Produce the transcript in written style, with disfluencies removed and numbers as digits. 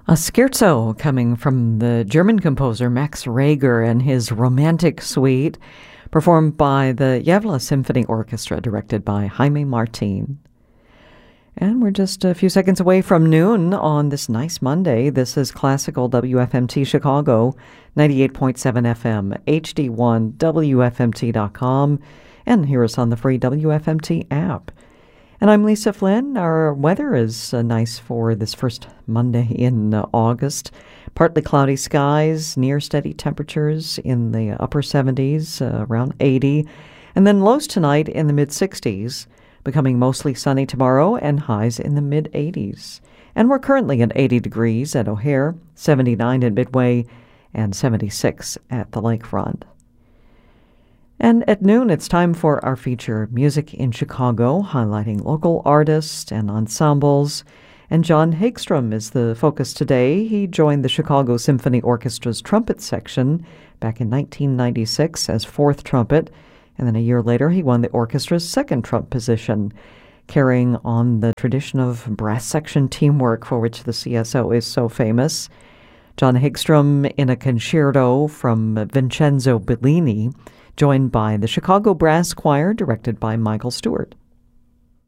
A scherzo coming from the German composer Max Reger and his Romantic Suite, performed by the Yavla Symphony Orchestra, directed by Jaime Martin. And we're just a few seconds away from noon on this nice Monday. This is Classical WFMT Chicago, 98.7 FM, HD1, WFMT.com, and hear us on the free WFMT app. And I'm Lisa Flynn. Our weather is nice for this first Monday in August. Partly cloudy skies, near steady temperatures in the upper 70s, around 80. And then lows tonight in the mid-60s, becoming mostly sunny tomorrow and highs in the mid-80s. And we're currently at 80 degrees at O'Hare, 79 at Midway, and 76 at the lakefront. And at noon, it's time for our feature, Music in Chicago, highlighting local artists and ensembles. And John Hagstrom is the focus today. He joined the Chicago Symphony Orchestra's trumpet section back in 1996 as fourth trumpet. And then a year later, he won the orchestra's second trump position, carrying on the tradition of brass section teamwork for which the CSO is so famous. John Hagstrom in a concerto from Vincenzo Bellini, joined by the Chicago Brass Choir, directed by Michael Stewart.